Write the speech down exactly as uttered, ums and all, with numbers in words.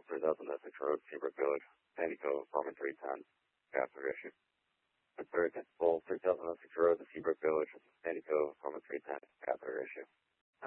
three thousand Essex Road, Seabrook Village, Sandy Cove, apartment three ten, after issue. And third, full three thousand Essex Road, Seabrook Village, Sandy Cove, apartment three ten, after issue.